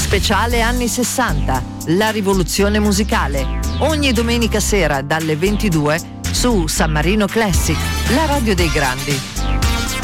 Speciale anni 60, la rivoluzione musicale. Ogni domenica sera dalle 22 su San Marino Classic, la radio dei grandi.